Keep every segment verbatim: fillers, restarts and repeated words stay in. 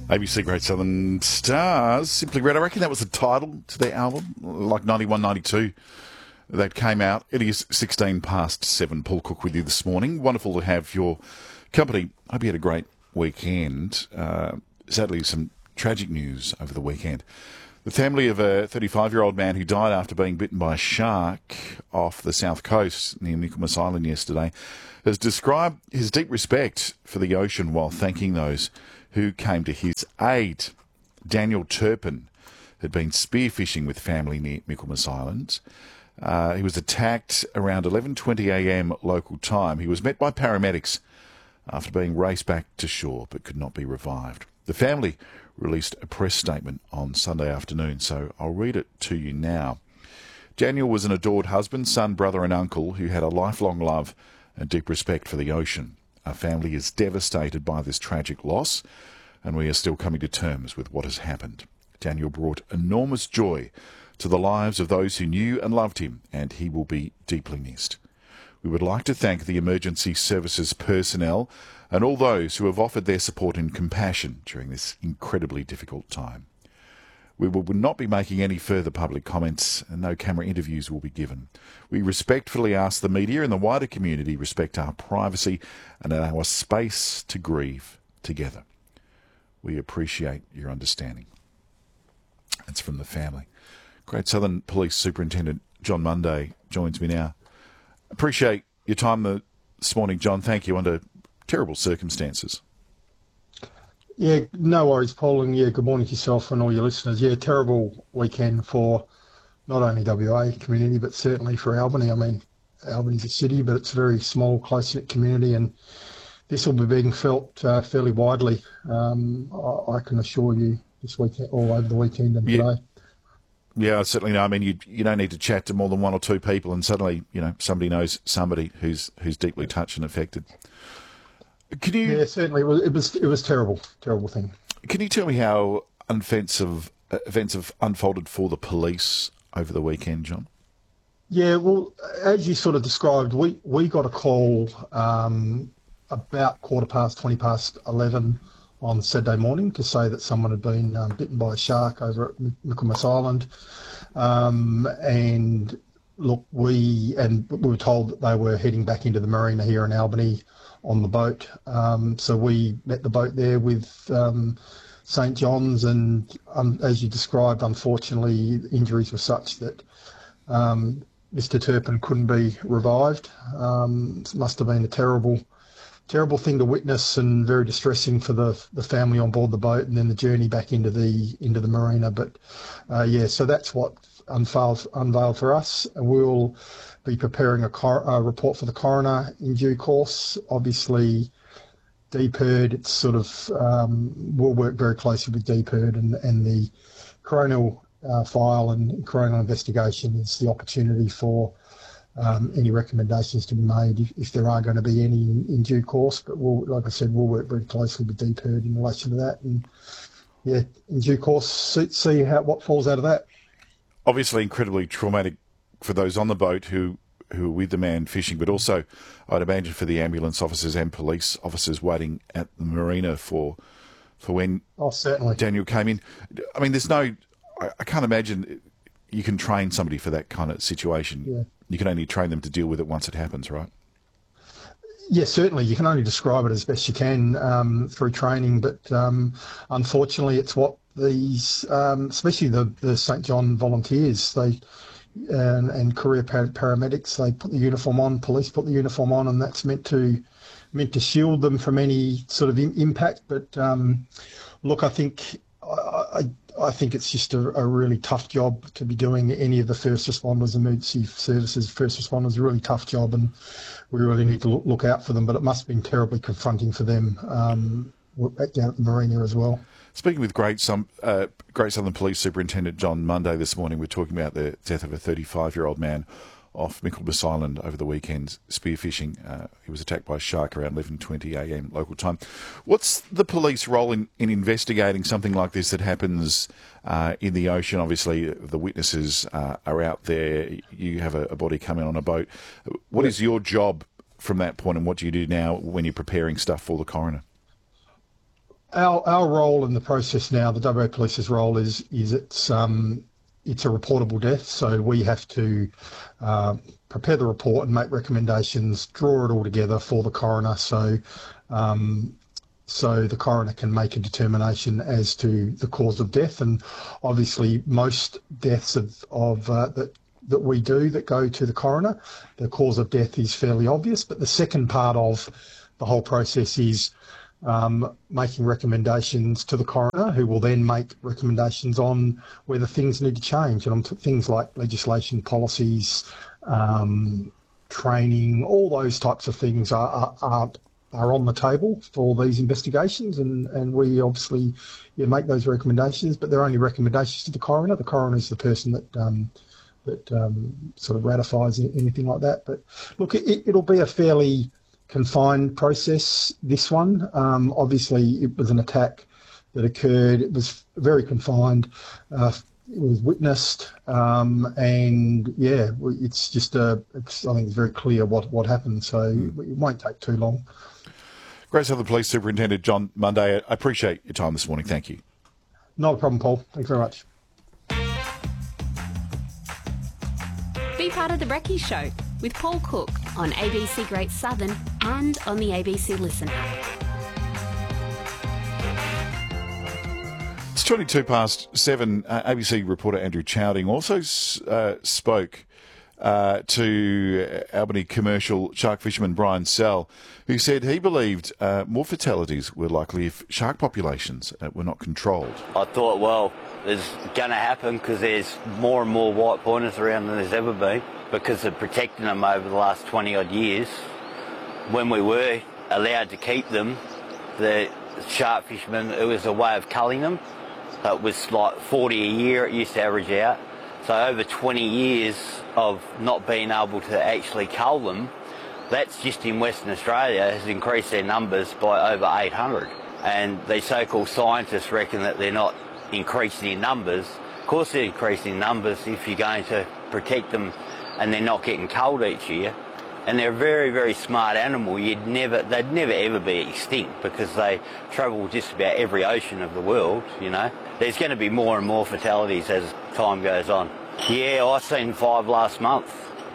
A B C Great Southern Stars, Simply Red. I reckon that was the title to their album, like ninety-one, ninety-two, that came out. It is sixteen past seven. Paul Cook with you this morning. Wonderful to have your company. Hope you had a great weekend. Uh, sadly, some tragic news over the weekend. The family of a thirty-five-year-old man who died after being bitten by a shark off the south coast near Michaelmas Island yesterday has described his deep respect for the ocean while thanking those who came to his aid. Daniel Turpin had been spearfishing with family near Michaelmas Island. Uh, he was attacked around eleven twenty a m local time. He was met by paramedics after being raced back to shore but could not be revived. The family released a press statement on Sunday afternoon, so I'll read it to you now. Daniel was an adored husband, son, brother and uncle who had a lifelong love and deep respect for the ocean. Our family is devastated by this tragic loss, and we are still coming to terms with what has happened. Daniel brought enormous joy to the lives of those who knew and loved him, and he will be deeply missed. We would like to thank the emergency services personnel and all those who have offered their support and compassion during this incredibly difficult time. We will not be making any further public comments, and no camera interviews will be given. We respectfully ask the media and the wider community respect our privacy and our space to grieve together. We appreciate your understanding. That's from the family. Great Southern Police Superintendent John Munday joins me now. Appreciate your time this morning, John. Thank you under terrible circumstances. Yeah, no worries, Paul, and yeah, good morning to yourself and all your listeners. Yeah, terrible weekend for not only W A community, but certainly for Albany. I mean, Albany's a city, but it's a very small, close-knit community, and this will be being felt uh, fairly widely. Um, I, I can assure you this weekend, all over the weekend and yeah. today. Yeah, certainly. No, I mean, you you don't need to chat to more than one or two people, and suddenly, you know, somebody knows somebody who's who's deeply touched and affected. Can you? Yeah, certainly. It was it was, it was terrible, terrible thing. Can you tell me how offensive uh, events have unfolded for the police over the weekend, John? Yeah, well, as you sort of described, we, we got a call um, about quarter past, twenty past eleven on Saturday morning to say that someone had been um, bitten by a shark over at Michaelmas Island. Um, and look, we and we were told that they were heading back into the marina here in Albany on the boat. Um, so we met the boat there with um, Saint John's, and um, as you described, unfortunately, injuries were such that um, Mister Turpin couldn't be revived. Um, it must have been a terrible, terrible thing to witness, and very distressing for the the family on board the boat, and then the journey back into the into the marina. But uh, yeah, so that's what unveiled unveiled for us. We'll be preparing a, cor- a report for the coroner in due course. Obviously, D P E R D, it's sort of, um, we'll work very closely with D P E R D, and, and the coronial uh, file and coronial investigation is the opportunity for um, any recommendations to be made if, if there are going to be any in, in due course. But we'll, like I said, we'll work very closely with D P E R D in relation to that, and yeah, in due course, see, see how what falls out of that. Obviously, incredibly traumatic for those on the boat who, who were with the man fishing, but also, I'd imagine, for the ambulance officers and police officers waiting at the marina for for when oh, certainly. Daniel came in. I mean, there's no... I, I can't imagine you can train somebody for that kind of situation. Yeah. You can only train them to deal with it once it happens, right? Yes, certainly. You can only describe it as best you can um, through training, but um, unfortunately it's what these, um, especially the, the Saint John volunteers, they and, and career par- paramedics, they put the uniform on, police put the uniform on, and that's meant to meant to shield them from any sort of in, impact. But um, look, I think I, I, I think it's just a, a really tough job to be doing. Any of the first responders, emergency services, first responders, a really tough job, and we really need to look, look out for them. But it must have been terribly confronting for them um, down at the marina as well. Speaking with Great, some, uh, Great Southern Police Superintendent John Munday this morning, we're talking about the death of a thirty-five-year-old man off Michaelmas Island over the weekend, spearfishing. Uh, he was attacked by a shark around eleven twenty a m local time. What's the police role in, in investigating something like this that happens uh, in the ocean? Obviously, the witnesses uh, are out there. You have a, a body coming on a boat. What yeah. is your job from that point, and what do you do now when you're preparing stuff for the coroner? our our role in the process now, the W A Police's role is is it's um it's a reportable death, so we have to uh, prepare the report and make recommendations, draw it all together for the coroner, so um, so the coroner can make a determination as to the cause of death. And obviously, most deaths of of uh, that that we do that go to the coroner, the cause of death is fairly obvious. But the second part of the whole process is Um, making recommendations to the coroner, who will then make recommendations on whether things need to change, and on things like legislation, policies, um, training, all those types of things are, are, are, are on the table for these investigations, and, and we obviously yeah, make those recommendations, but they're only recommendations to the coroner. The coroner is the person that um, that um, sort of ratifies anything like that. But look, it, it'll be a fairly confined process, this one. Um, obviously, it was an attack that occurred. It was very confined. Uh, it was witnessed, um, and yeah, it's just a. It's, I think it's very clear what what happened. So mm. it won't take too long. Great Southern Police Superintendent John Munday, I appreciate your time this morning. Thank you. Not a problem, Paul. Thanks very much. Be part of the Brekkie Show with Paul Cook on A B C Great Southern and on the A B C Listen app. It's twenty-two past seven. Uh, A B C reporter Andrew Chowding also uh, spoke uh, to Albany commercial shark fisherman Brian Sell, who said he believed uh, more fatalities were likely if shark populations uh, were not controlled. I thought, well, it's going to happen because there's more and more white pointers around than there's ever been, because of protecting them over the last twenty odd years. When we were allowed to keep them, the shark fishermen, it was a way of culling them. So it was like forty a year, it used to average out. So over twenty years of not being able to actually cull them, that's just in Western Australia has increased their numbers by over eight hundred. And the so-called scientists reckon that they're not increasing in numbers. Of course they're increasing in numbers if you're going to protect them and they're not getting culled each year. And they're a very, very smart animal. You'd never, they'd never ever be extinct because they travel just about every ocean of the world, you know. There's going to be more and more fatalities as time goes on. Yeah, I seen five last month.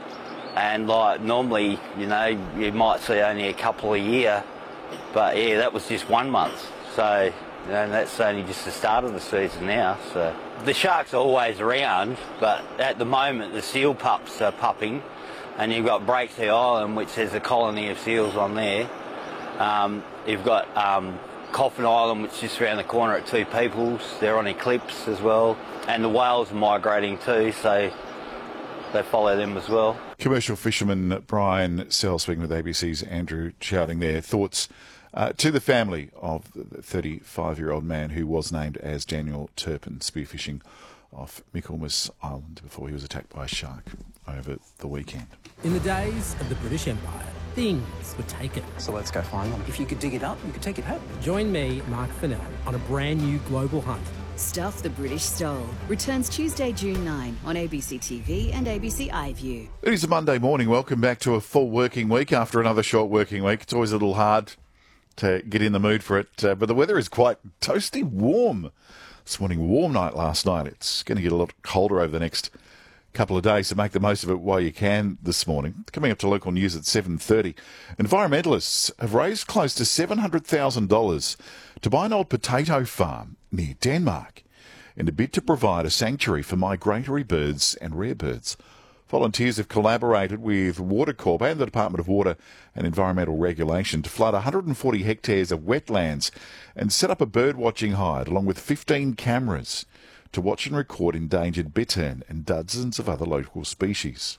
And like normally, you know, you might see only a couple a year. But yeah, that was just one month. So, you know, that's only just the start of the season now. So the sharks are always around, but at the moment the seal pups are pupping, and you've got Breaksea Island, which has a colony of seals on there. Um, you've got um, Coffin Island, which is just around the corner at Two Peoples. They're on eclipse as well, and the whales are migrating too, so they follow them as well. Commercial fisherman Brian Sell speaking with A B C's Andrew Chowding there. Thoughts Uh, to the family of the thirty-five-year-old man who was named as Daniel Turpin, spearfishing off Michaelmas Island before he was attacked by a shark over the weekend. In the days of the British Empire, things were taken. So let's go find them. If you could dig it up, you could take it home. Join me, Mark Fennell, on a brand new global hunt. Stuff the British Stole returns Tuesday, June ninth on A B C T V and A B C iView. It is a Monday morning. Welcome back to a full working week after another short working week. It's always a little hard to get in the mood for it, uh, but the weather is quite toasty warm this morning. Warm night last night. It's going to get a lot colder over the next couple of days, so make the most of it while you can this morning. Coming up to local news at seven thirty, environmentalists have raised close to seven hundred thousand dollars to buy an old potato farm near Denmark in a bid to provide a sanctuary for migratory birds and rare birds. Volunteers have collaborated with Water Corp and the Department of Water and Environmental Regulation to flood one hundred forty hectares of wetlands and set up a bird-watching hide along with fifteen cameras to watch and record endangered bittern and dozens of other local species.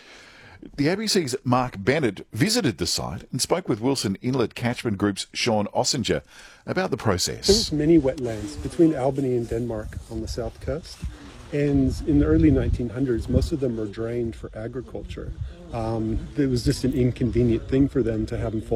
The A B C's Mark Bennett visited the site and spoke with Wilson Inlet Catchment Group's Sean Ossinger about the process. There's many wetlands between Albany and Denmark on the south coast. And in the early nineteen hundreds, most of them were drained for agriculture. Um, it was just an inconvenient thing for them to have them full